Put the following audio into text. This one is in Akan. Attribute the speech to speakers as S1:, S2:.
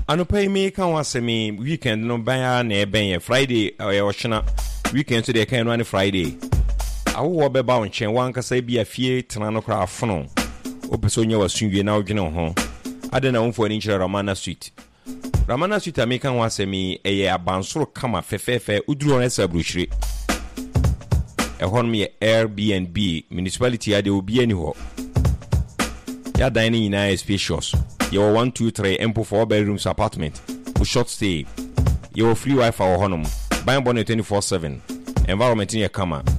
S1: Anopai me kan wasemi weekend no baya na eben Friday oshina weekend so dey kan no Friday. Awo beba onchen wan kasa bia fie tena no kra afono. Opeso nya wasunwie na odwene ho. Ade na wonfo ani nkyere Ramana Suite. Ramana Suite American wasemi eye abansoro kama fefefe uduru on sabruhire. Ehon me Airbnb municipality ade obi ani ho. Ya dining in a spacious. Your 1, 2, 3 ample 4 bedrooms apartment with short stay. Your free Wi-Fi or honum. Buying bonnet 24/7. Environment in your kama.